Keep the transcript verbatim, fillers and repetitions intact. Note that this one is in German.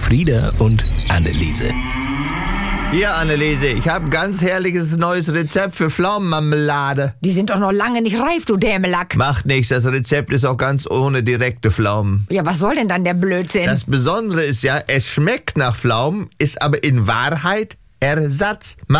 Frieda und Anneliese. Hier, Anneliese, ich habe ein ganz herrliches neues Rezept für Pflaumenmarmelade. Die sind doch noch lange nicht reif, du Dämelack. Macht nichts, das Rezept ist auch ganz ohne direkte Pflaumen. Ja, was soll denn dann der Blödsinn? Das Besondere ist ja, es schmeckt nach Pflaumen, ist aber in Wahrheit Ersatz.